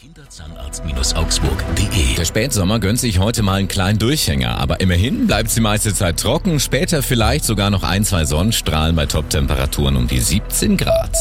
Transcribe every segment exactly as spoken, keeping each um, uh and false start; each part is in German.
Kinderzahnarzt-Augsburg punkt de. Der Spätsommer gönnt sich heute mal einen kleinen Durchhänger, aber immerhin bleibt es die meiste Zeit trocken, später vielleicht sogar noch ein, zwei Sonnenstrahlen bei Top-Temperaturen um die siebzehn Grad.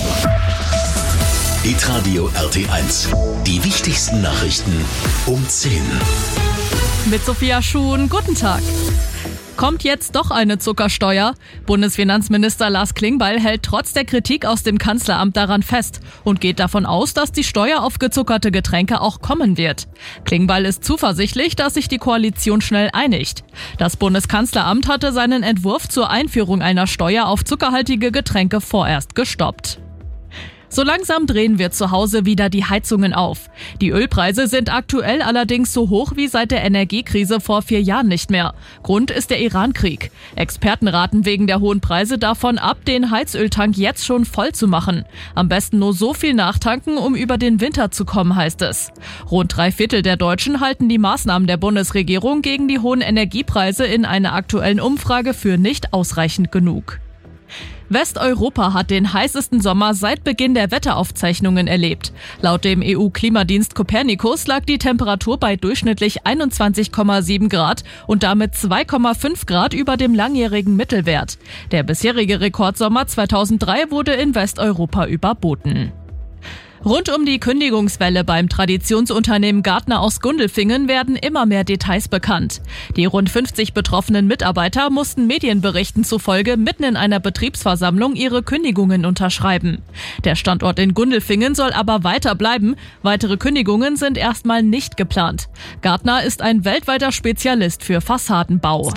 Hitradio R T eins. Die wichtigsten Nachrichten um zehn. Mit Sophia Schuhn, guten Tag. Kommt jetzt doch eine Zuckersteuer? Bundesfinanzminister Lars Klingbeil hält trotz der Kritik aus dem Kanzleramt daran fest und geht davon aus, dass die Steuer auf gezuckerte Getränke auch kommen wird. Klingbeil ist zuversichtlich, dass sich die Koalition schnell einigt. Das Bundeskanzleramt hatte seinen Entwurf zur Einführung einer Steuer auf zuckerhaltige Getränke vorerst gestoppt. So langsam drehen wir zu Hause wieder die Heizungen auf. Die Ölpreise sind aktuell allerdings so hoch wie seit der Energiekrise vor vier Jahren nicht mehr. Grund ist der Iran-Krieg. Experten raten wegen der hohen Preise davon ab, den Heizöltank jetzt schon voll zu machen. Am besten nur so viel nachtanken, um über den Winter zu kommen, heißt es. Rund drei Viertel der Deutschen halten die Maßnahmen der Bundesregierung gegen die hohen Energiepreise in einer aktuellen Umfrage für nicht ausreichend genug. Westeuropa hat den heißesten Sommer seit Beginn der Wetteraufzeichnungen erlebt. Laut dem E U-Klimadienst Copernicus lag die Temperatur bei durchschnittlich einundzwanzig Komma sieben Grad und damit zwei Komma fünf Grad über dem langjährigen Mittelwert. Der bisherige Rekordsommer zweitausenddrei wurde in Westeuropa überboten. Rund um die Kündigungswelle beim Traditionsunternehmen Gartner aus Gundelfingen werden immer mehr Details bekannt. Die rund fünfzig betroffenen Mitarbeiter mussten Medienberichten zufolge mitten in einer Betriebsversammlung ihre Kündigungen unterschreiben. Der Standort in Gundelfingen soll aber weiter bleiben. Weitere Kündigungen sind erstmal nicht geplant. Gartner ist ein weltweiter Spezialist für Fassadenbau.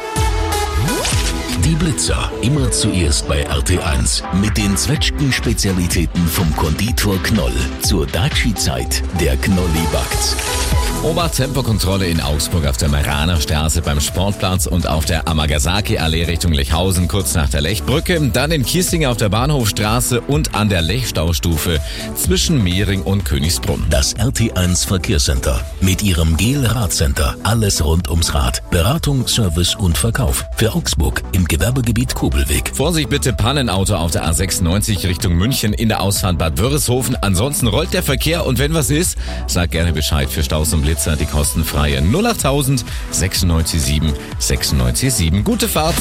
Die Blitzer, immer zuerst bei R T eins. Mit den Zwetschgen-Spezialitäten vom Konditor Knoll. Zur Daci-Zeit, der Knolli backt. Obertempokontrolle in Augsburg auf der Meraner Straße beim Sportplatz und auf der Amagasaki-Allee Richtung Lechhausen kurz nach der Lechbrücke. Dann in Kissing auf der Bahnhofstraße und an der Lechstaustufe zwischen Mehring und Königsbrunn. Das R T eins Verkehrscenter mit ihrem Gel-Radcenter. Alles rund ums Rad. Beratung, Service und Verkauf. Für Augsburg im Gewerbegebiet Kobelweg. Vorsicht bitte, Pannenauto auf der A sechsundneunzig Richtung München in der Ausfahrt Bad Wörishofen. Ansonsten rollt der Verkehr und wenn was ist, sag gerne Bescheid für Staus und Blitzer. Die kostenfreie null achttausend sechsundneunzig sieben sechsundneunzig sieben. Gute Fahrt.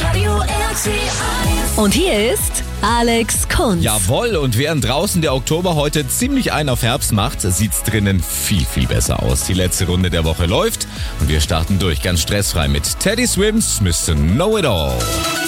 Und hier ist Alex Kunz. Jawohl, und während draußen der Oktober heute ziemlich einen auf Herbst macht, sieht's drinnen viel, viel besser aus. Die letzte Runde der Woche läuft und wir starten durch, ganz stressfrei mit Teddy Swims, Mister Know It All.